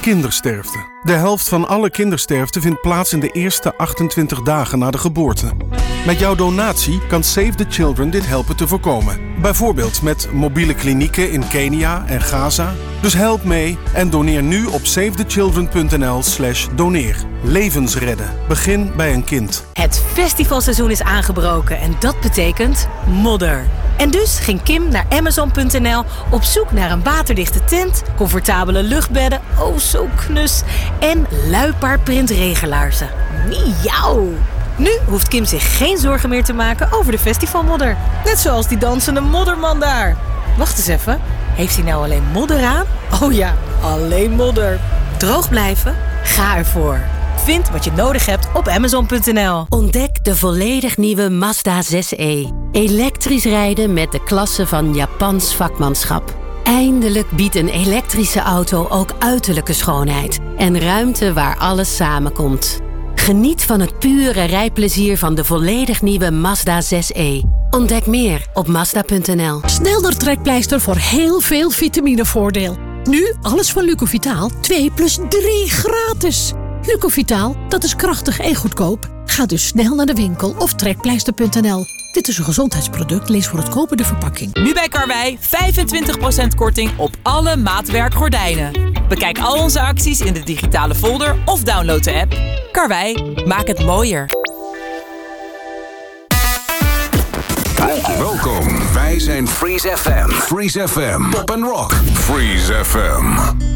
Kindersterfte. De helft van alle kindersterfte vindt plaats in de eerste 28 dagen na de geboorte. Met jouw donatie kan Save the Children dit helpen te voorkomen. Bijvoorbeeld met mobiele klinieken in Kenia en Gaza. Dus help mee en doneer nu op savethechildren.nl/doneer. Levens redden. Begin bij een kind. Het festivalseizoen is aangebroken en dat betekent modder. En dus ging Kim naar Amazon.nl op zoek naar een waterdichte tent, comfortabele luchtbedden, oh zo knus, en luipaardprint regenlaarzen. Miauw! Nu hoeft Kim zich geen zorgen meer te maken over de festivalmodder. Net zoals die dansende modderman daar. Wacht eens even, heeft hij nou alleen modder aan? Oh ja, alleen modder. Droog blijven? Ga ervoor. Vind wat je nodig hebt op Amazon.nl. Ontdek de volledig nieuwe Mazda 6e. Elektrisch rijden met de klasse van Japans vakmanschap. Eindelijk biedt een elektrische auto ook uiterlijke schoonheid. En ruimte waar alles samenkomt. Geniet van het pure rijplezier van de volledig nieuwe Mazda 6e. Ontdek meer op Mazda.nl. Snelder trekpleister voor heel veel vitaminevoordeel. Nu alles van Lucovitaal 2 plus 3 gratis. Lucovitaal, dat is krachtig en goedkoop. Ga dus snel naar de winkel of trekpleister.nl. Dit is een gezondheidsproduct, lees voor het kopen de verpakking. Nu bij Karwei 25% korting op alle maatwerk gordijnen. Bekijk al onze acties in de digitale folder of download de app. Karwei, maak het mooier. Welkom, wij zijn Freeze FM. Freeze FM, pop and rock. Freeze FM.